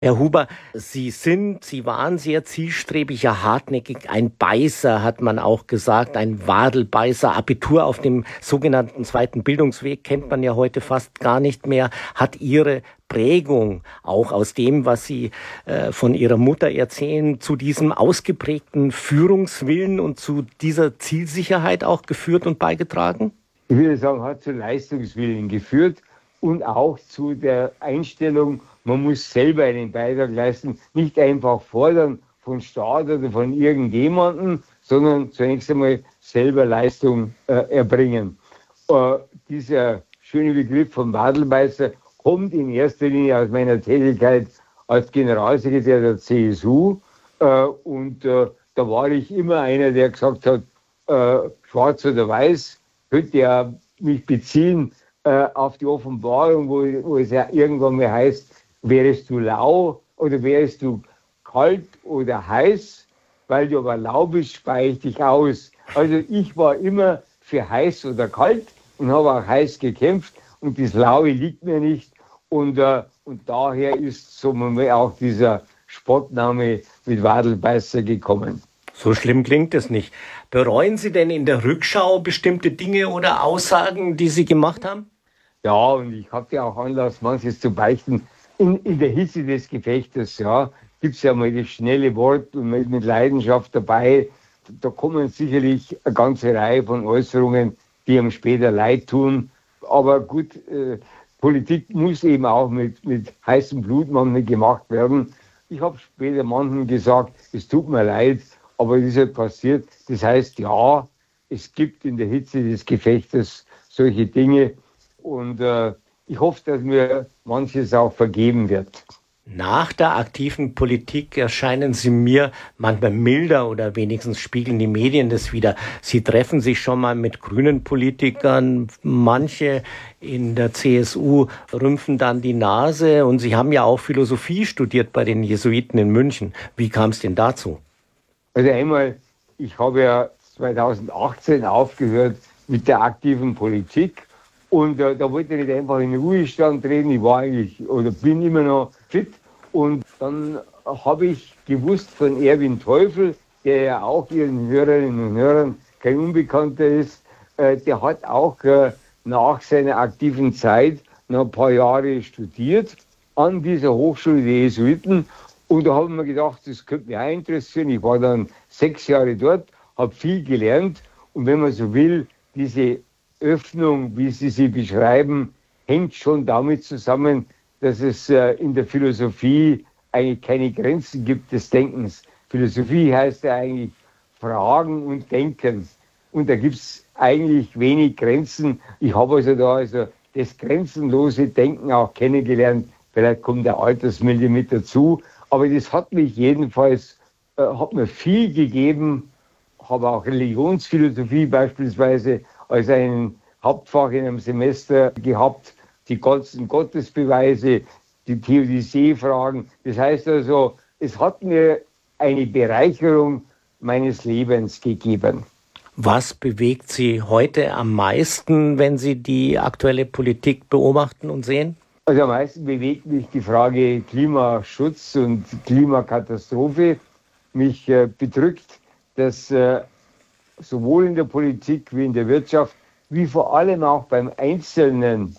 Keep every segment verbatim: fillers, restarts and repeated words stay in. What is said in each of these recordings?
Herr Huber, Sie sind, Sie waren sehr zielstrebig, ja hartnäckig, ein Beißer, hat man auch gesagt, ein Wadelbeißer. Abitur auf dem sogenannten zweiten Bildungsweg kennt man ja heute fast gar nicht mehr. Hat Ihre Prägung, auch aus dem, was Sie äh, von Ihrer Mutter erzählen, zu diesem ausgeprägten Führungswillen und zu dieser Zielsicherheit auch geführt und beigetragen? Ich würde sagen, hat zu Leistungswillen geführt und auch zu der Einstellung, man muss selber einen Beitrag leisten, nicht einfach fordern von Staat oder von irgendjemandem, sondern zunächst einmal selber Leistung äh, erbringen. Äh, dieser schöne Begriff vom Wadelbeißer kommt in erster Linie aus meiner Tätigkeit als Generalsekretär der C S U. Äh, und äh, da war ich immer einer, der gesagt hat, äh, schwarz oder weiß, könnte ja mich beziehen äh, auf die Offenbarung, wo, wo es ja irgendwann mal heißt, wärest du lau oder wärest du kalt oder heiß, weil du aber lau bist, speie ich dich aus. Also ich war immer für heiß oder kalt und habe auch heiß gekämpft und das Laue liegt mir nicht. Und, äh, und daher ist so auch dieser Spottname mit Wadelbeißer gekommen. So schlimm klingt es nicht. Bereuen Sie denn in der Rückschau bestimmte Dinge oder Aussagen, die Sie gemacht haben? Ja, und ich hatte auch Anlass, manches zu beichten. In, in der Hitze des Gefechtes, ja, gibt es ja mal das schnelle Wort und mit, mit Leidenschaft dabei. Da kommen sicherlich eine ganze Reihe von Äußerungen, die einem später leid tun. Aber gut, äh, Politik muss eben auch mit, mit heißem Blut manchmal gemacht werden. Ich habe später manchen gesagt, es tut mir leid, aber es ist halt passiert. Das heißt, ja, es gibt in der Hitze des Gefechtes solche Dinge. Und äh, ich hoffe, dass mir manches auch vergeben wird. Nach der aktiven Politik erscheinen Sie mir manchmal milder oder wenigstens spiegeln die Medien das wieder. Sie treffen sich schon mal mit grünen Politikern. Manche in der C S U rümpfen dann die Nase. Und Sie haben ja auch Philosophie studiert bei den Jesuiten in München. Wie kam es denn dazu? Also einmal, ich habe ja zweitausendachtzehn aufgehört mit der aktiven Politik. Und äh, da wollte ich nicht einfach in den Ruhestand treten. Ich war eigentlich oder bin immer noch fit. Und dann habe ich gewusst von Erwin Teufel, der ja auch Ihren Hörerinnen und Hörern kein Unbekannter ist. Äh, der hat auch äh, nach seiner aktiven Zeit noch ein paar Jahre studiert an dieser Hochschule der Jesuiten. Und da habe ich mir gedacht, das könnte mich auch interessieren. Ich war dann sechs Jahre dort, habe viel gelernt. Und wenn man so will, diese Öffnung, wie Sie sie beschreiben, hängt schon damit zusammen, dass es äh, in der Philosophie eigentlich keine Grenzen gibt des Denkens. Philosophie heißt ja eigentlich Fragen und Denken. Und da gibt es eigentlich wenig Grenzen. Ich habe also da also das grenzenlose Denken auch kennengelernt. Vielleicht kommt der Altersmilde mit dazu. Aber das hat mich jedenfalls, äh, hat mir viel gegeben. Habe auch Religionsphilosophie beispielsweise als ein Hauptfach in einem Semester gehabt, die ganzen Gottesbeweise, die Theodizee-Fragen. Das heißt also, es hat mir eine Bereicherung meines Lebens gegeben. Was bewegt Sie heute am meisten, wenn Sie die aktuelle Politik beobachten und sehen? Also am meisten bewegt mich die Frage Klimaschutz und Klimakatastrophe. Mich äh, bedrückt, dass äh, sowohl in der Politik wie in der Wirtschaft, wie vor allem auch beim einzelnen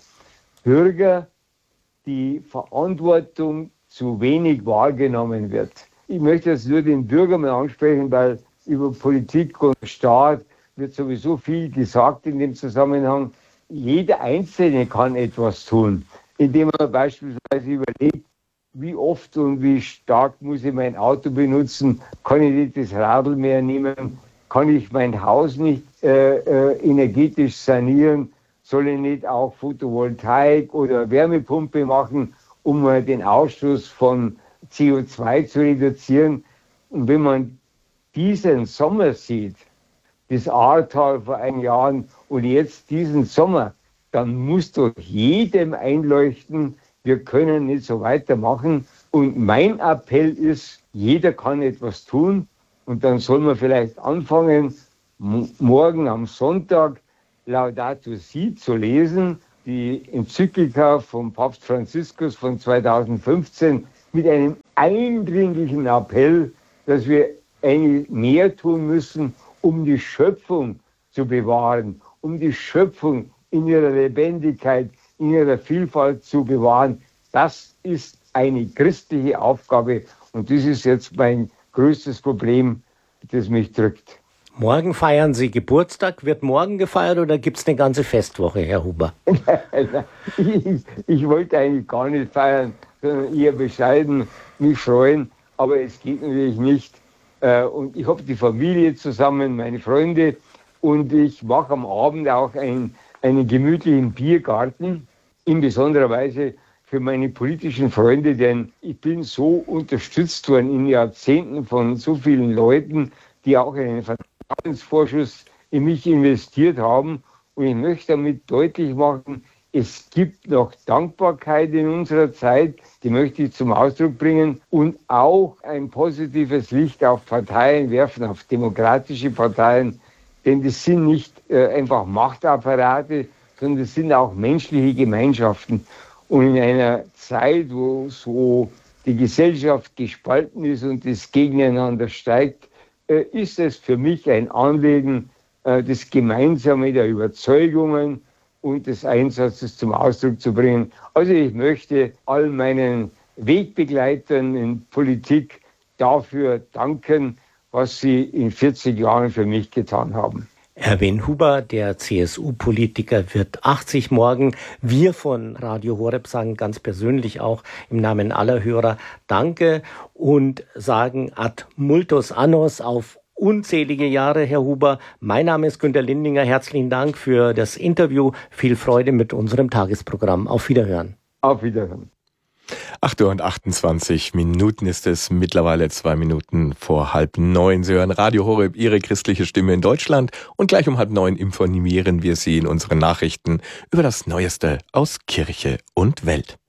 Bürger die Verantwortung zu wenig wahrgenommen wird. Ich möchte jetzt nur den Bürger mal ansprechen, weil über Politik und Staat wird sowieso viel gesagt in dem Zusammenhang. Jeder Einzelne kann etwas tun, indem er beispielsweise überlegt, wie oft und wie stark muss ich mein Auto benutzen, kann ich nicht das Radl mehr nehmen, kann ich mein Haus nicht äh, äh, energetisch sanieren, soll ich nicht auch Photovoltaik oder Wärmepumpe machen, um äh, den Ausstoß von C O zwei zu reduzieren. Und wenn man diesen Sommer sieht, das Ahrtal vor einigen Jahren und jetzt diesen Sommer, dann muss doch jedem einleuchten, wir können nicht so weitermachen. Und mein Appell ist, jeder kann etwas tun. Und dann soll man vielleicht anfangen, m- morgen am Sonntag Laudato Si zu lesen, die Enzyklika von Papst Franziskus von zweitausendfünfzehn, mit einem eindringlichen Appell, dass wir eigentlich mehr tun müssen, um die Schöpfung zu bewahren, um die Schöpfung in ihrer Lebendigkeit, in ihrer Vielfalt zu bewahren. Das ist eine christliche Aufgabe und das ist jetzt mein größtes Problem, das mich drückt. Morgen feiern Sie Geburtstag. Wird morgen gefeiert oder gibt es eine ganze Festwoche, Herr Huber? ich, ich wollte eigentlich gar nicht feiern, sondern eher bescheiden mich freuen, aber es geht natürlich nicht. Und ich habe die Familie zusammen, meine Freunde, und ich mache am Abend auch einen, einen gemütlichen Biergarten, in besonderer Weise für meine politischen Freunde, denn ich bin so unterstützt worden in Jahrzehnten von so vielen Leuten, die auch einen Vertrauensvorschuss in mich investiert haben. Und ich möchte damit deutlich machen, es gibt noch Dankbarkeit in unserer Zeit, die möchte ich zum Ausdruck bringen, und auch ein positives Licht auf Parteien werfen, auf demokratische Parteien, denn das sind nicht äh, einfach Machtapparate, sondern das sind auch menschliche Gemeinschaften. Und in einer Zeit, wo so die Gesellschaft gespalten ist und das Gegeneinander steigt, äh, ist es für mich ein Anliegen, äh, das Gemeinsame der Überzeugungen und des Einsatzes zum Ausdruck zu bringen. Also ich möchte all meinen Wegbegleitern in Politik dafür danken, was sie in vierzig Jahren für mich getan haben. Erwin Huber, der C S U-Politiker, wird achtzig morgen. Wir von Radio Horeb sagen ganz persönlich auch im Namen aller Hörer Danke und sagen ad multos annos auf unzählige Jahre, Herr Huber. Mein Name ist Günter Lindinger. Herzlichen Dank für das Interview. Viel Freude mit unserem Tagesprogramm. Auf Wiederhören. Auf Wiederhören. acht Uhr und achtundzwanzig Minuten ist es, mittlerweile zwei Minuten vor halb neun. Sie hören Radio Horeb, Ihre christliche Stimme in Deutschland. Und gleich um halb neun informieren wir Sie in unseren Nachrichten über das Neueste aus Kirche und Welt.